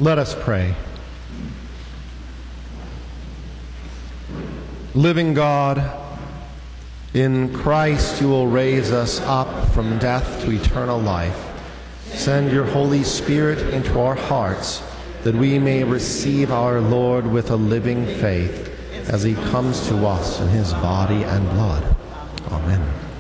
Let us pray. Living God, in Christ you will raise us up from death to eternal life. Send your Holy Spirit into our hearts, that we may receive our Lord with a living faith as he comes to us in his body and blood. Amen.